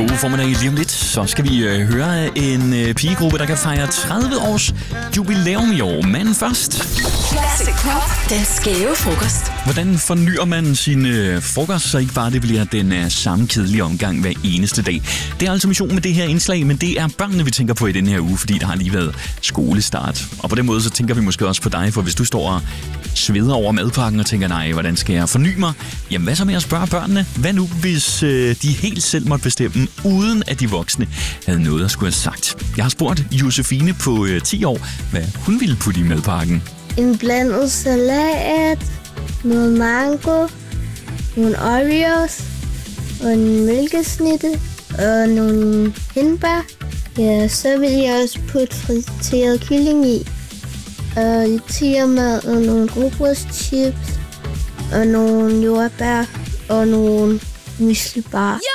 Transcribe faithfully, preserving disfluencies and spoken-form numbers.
God formiddag. Lige om lidt, så skal vi øh, høre en øh, pigegruppe, der kan fejre tredive års jubilæum i år. Men først... Classic Pop. Den skæve frokost. Hvordan fornyer man sin øh, frokost, så ikke bare det bliver den øh, samme kedelige omgang hver eneste dag? Det er altså mission med det her indslag, men det er børnene, vi tænker på i den her uge, fordi der har lige været skolestart. Og på den måde, så tænker vi måske også på dig, for hvis du står og sveder over madpakken og tænker, nej, hvordan skal jeg forny mig? Jamen, hvad så med at spørge børnene? Hvad nu, hvis øh, de helt selv måtte bestemme, uden at de voksne havde noget at skulle have sagt? Jeg har spurgt Josefine på øh, ti år, hvad hun ville putte i madpakken. En blandet salat, noget mango, nogle Oreos, og en mælkesnitte, og nogle hindbær. Ja, så vil jeg også putte friteret kylling i, og tigermad, og nogle rugbrødschips, og nogle jordbær, og nogle myslibar.